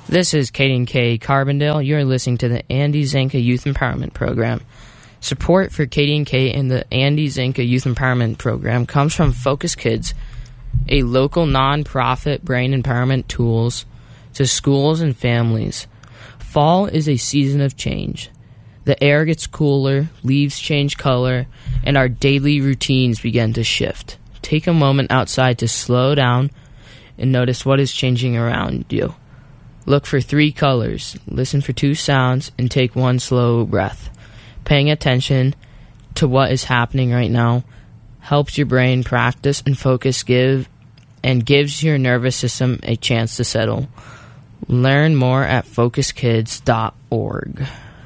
This is Katie and Kay Carbondale. You're listening to the Andy Zanka Youth Empowerment Program. Support for Katie and Kay and the Andy Zanka Youth Empowerment Program comes from Focus Kids, a local non-profit brain empowerment tools to schools and families. Fall is a season of change. The air gets cooler, leaves change color, and our daily routines begin to shift. Take a moment outside to slow down and notice what is changing around you. Look for 3 colors, listen for 2 sounds, and take 1 slow breath. Paying attention to what is happening right now helps your brain practice and focus gives your nervous system a chance to settle. Learn more at focuskids.org.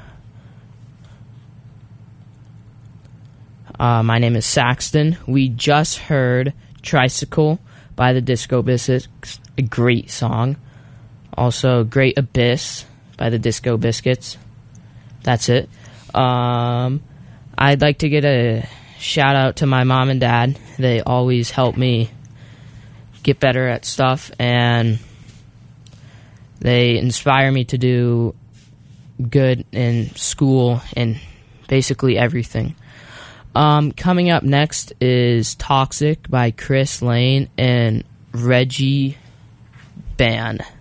My name is Saxton. We just heard Tricycle by the Disco Biscuits, a great song. Also, Great Abyss by the Disco Biscuits. That's it. I'd like to get a shout out to my mom and dad. They always help me get better at stuff, and they inspire me to do good in school and basically everything. Coming up next is Toxic by Chris Lane and Reggie Ban.